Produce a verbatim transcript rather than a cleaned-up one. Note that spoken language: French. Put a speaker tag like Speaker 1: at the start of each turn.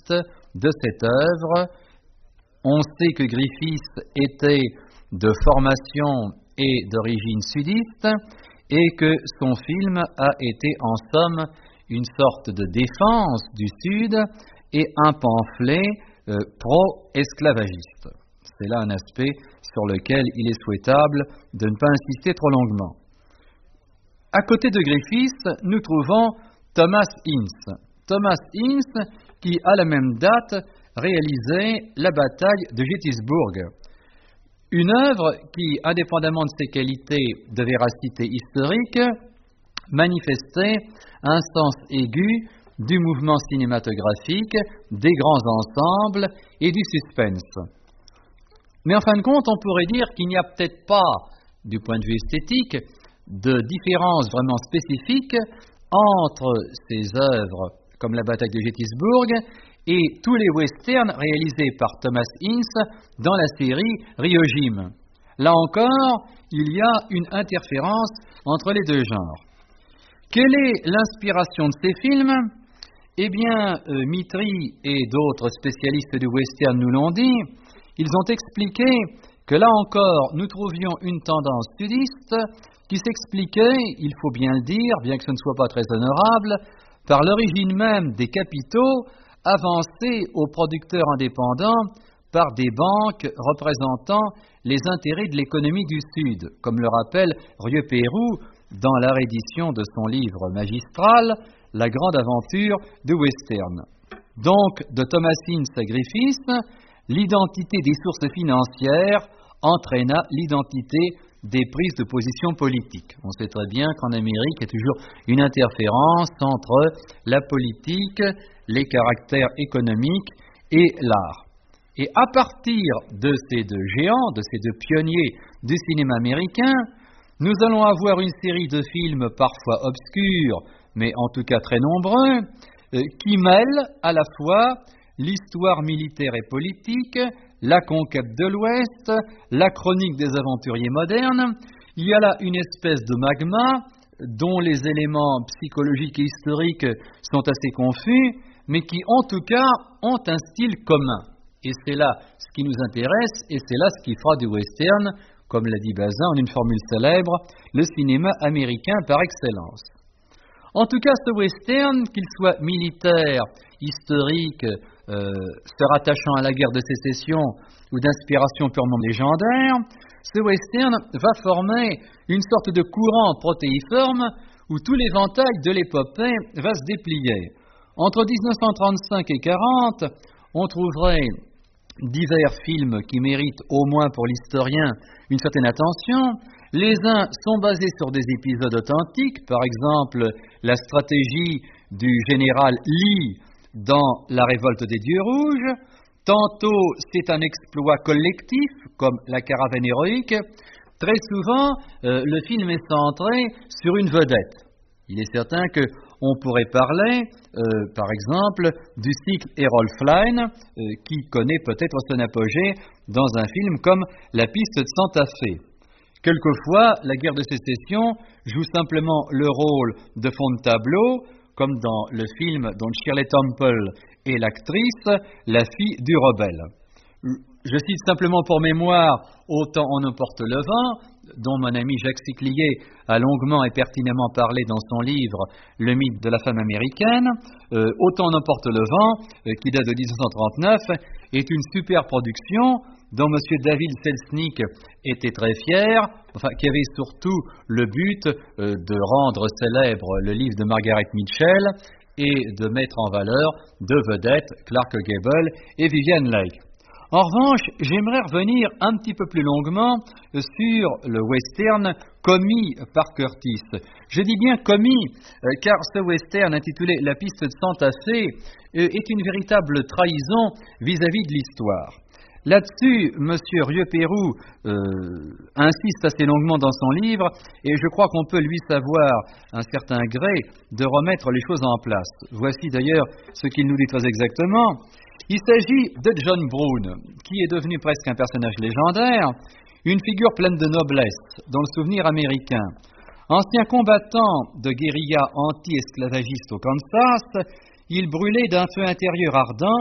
Speaker 1: scénariste de cette œuvre. On sait que Griffith était de formation et d'origine sudiste et que son film a été en somme une sorte de défense du Sud et un pamphlet euh, pro-esclavagiste. C'est là un aspect sur lequel il est souhaitable de ne pas insister trop longuement. À côté de Griffith, nous trouvons Thomas Ince. Thomas Ince qui, à la même date, réalisait la bataille de Gettysburg. Une œuvre qui, indépendamment de ses qualités de véracité historique, manifestait un sens aigu du mouvement cinématographique, des grands ensembles et du suspense. Mais en fin de compte, on pourrait dire qu'il n'y a peut-être pas, du point de vue esthétique, de différence vraiment spécifique entre ces œuvres, comme la bataille de Gettysburg, et tous les westerns réalisés par Thomas Ince dans la série Rio Jim. Là encore, il y a une interférence entre les deux genres. Quelle est l'inspiration de ces films ? Eh bien, euh, Mitry et d'autres spécialistes du western nous l'ont dit. Ils ont expliqué que là encore, nous trouvions une tendance sudiste qui s'expliquait, il faut bien le dire, bien que ce ne soit pas très honorable, par l'origine même des capitaux avancés aux producteurs indépendants par des banques représentant les intérêts de l'économie du Sud, comme le rappelle Rieux-Pérou dans la réédition de son livre magistral, La grande aventure du western. Donc, de Thomas Ince à Griffith, l'identité des sources financières entraîna l'identité des prises de position politiques. On sait très bien qu'en Amérique, il y a toujours une interférence entre la politique, les caractères économiques et l'art. Et à partir de ces deux géants, de ces deux pionniers du cinéma américain, nous allons avoir une série de films parfois obscurs, mais en tout cas très nombreux, euh, qui mêlent à la fois l'histoire militaire et politique, la conquête de l'Ouest, la chronique des aventuriers modernes. Il y a là une espèce de magma dont les éléments psychologiques et historiques sont assez confus, mais qui en tout cas ont un style commun. Et c'est là ce qui nous intéresse, et c'est là ce qui fera du western, comme l'a dit Bazin en une formule célèbre, le cinéma américain par excellence. En tout cas, ce western, qu'il soit militaire, historique, euh, se rattachant à la guerre de sécession ou d'inspiration purement légendaire, ce western va former une sorte de courant protéiforme où tout l'éventail de l'épopée va se déplier. Entre dix-neuf cent trente-cinq et quarante, on trouverait divers films qui méritent au moins pour l'historien une certaine attention. Les uns sont basés sur des épisodes authentiques, par exemple la stratégie du général Lee dans La révolte des dieux rouges. Tantôt, c'est un exploit collectif, comme La caravane héroïque. Très souvent, euh, le film est centré sur une vedette. Il est certain qu'on pourrait parler, euh, par exemple, du cycle Errol Flynn, euh, qui connaît peut-être son apogée dans un film comme La piste de Santa Fe. Quelquefois, la guerre de sécession joue simplement le rôle de fond de tableau, comme dans le film dont Shirley Temple est l'actrice, La fille du rebelle. Je cite simplement pour mémoire Autant on emporte le vent, dont mon ami Jacques Siclier a longuement et pertinemment parlé dans son livre Le mythe de la femme américaine. Euh, Autant on emporte le vent, euh, qui date de dix-neuf cent trente-neuf, est une super production dont M. David Selznick était très fier, enfin, qui avait surtout le but euh, de rendre célèbre le livre de Margaret Mitchell et de mettre en valeur deux vedettes, Clark Gable et Vivian Leigh. En revanche, j'aimerais revenir un petit peu plus longuement sur le western commis par Curtis. Je dis bien commis, car ce western intitulé La piste de Santa Fe est une véritable trahison vis-à-vis de l'histoire. Là-dessus, M. Rieux-Pérou euh, insiste assez longuement dans son livre, et je crois qu'on peut lui savoir un certain gré de remettre les choses en place. Voici d'ailleurs ce qu'il nous dit très exactement. Il s'agit de John Brown, qui est devenu presque un personnage légendaire, une figure pleine de noblesse dans le souvenir américain. Ancien combattant de guérilla anti-esclavagiste au Kansas, il brûlait d'un feu intérieur ardent